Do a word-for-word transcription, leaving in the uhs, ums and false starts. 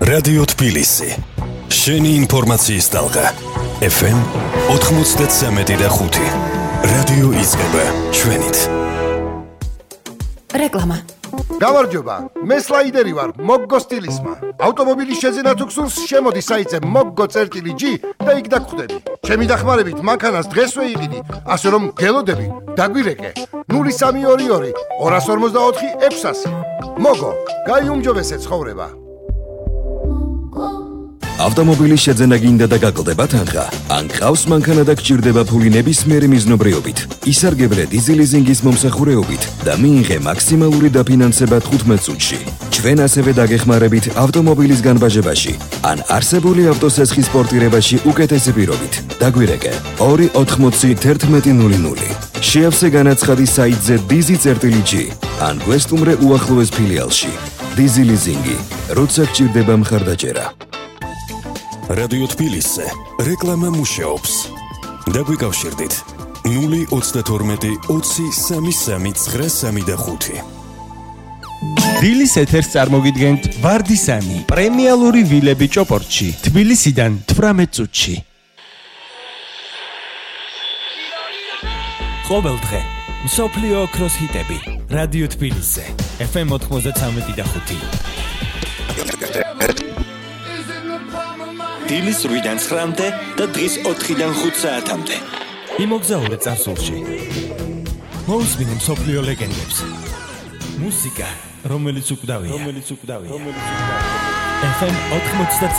რადიო თბილისი. შენი ინფორმაციის ტალღა. ეფ ემ ოცდამეტი და ხუთი. რადიო იწყება ჩვენით. რეკლამა. გამარჯობა, მე სლაიდერი ვარ, მოგგო სტილისმა. ავტომობილის შეძენა თუ გსურს, შემოდი საიტზე moggo.gi და იქ დაგხვდები. ჩემი დახმარებით მანქანას დღესვე იყიდი, ასე რომ გელოდები, დაგვირეკე. ნული სამი ორი ორი ორას ორმოცდაოთხი ექვსასი. მოგო, გაიუმჯობესე ცხოვრება. ავტომობილის შეძენა გინდა და გაკლდება თანხა? ან გყავს მანქანა და გჭირდება ფული ნებისმიერი მიზნობრიობით? ისარგებლე დიზელიზინგის მომსახურეობით და მიიღე მაქსიმალური დაფინანსება თხუთმეტ წუთში. ჩვენ ასევე დაგეხმარებით ავტომობილის განბაჟებაში ან არსებული ავტოსესხის პორტირებაში უკეთესი პირობით. დაგვირეკე ორი ოთხმოცი თერთმეტი ნული ნული. შეავსე განაცხადი საიტზე dizi.gi ან გვესტუმრე უახლოეს ფილიალში. დიზელიზინგი, როცა გჭირდება მხარდაჭერა. რადიო თბილისზე რეკლამა მუშაობს. დაგვიკავშირდით ნული ოცდათორმეტი ოცი სამი სამი ცხრა სამი და ხუთი. დილის ეთერს წარმოგიდგენთ ვარდისანი, პრემიალური ვილები ჭოპორტში, თბილისიდან თვრამეტ წუთში. ყოველ დღე მსოფლიო ოქროს ჰიტები რადიო თბილისზე, ეფ ემ ოცდამეტი და ხუთი. დილის რვიდან ცხრამდე და დღის ოთხიდან ხუთ საათამდე. იმოგზაურე წარსულში. მოусმინე მსოფლიო ლეგენდებს. მუსიკა, რომელიც უკვდავია. ეფ ემ ოცდამეტი